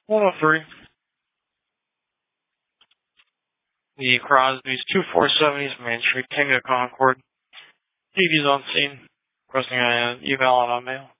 103. The Crosby's 2470s Main Street, Tango Concord. TV's on scene. Requesting an eval on mail.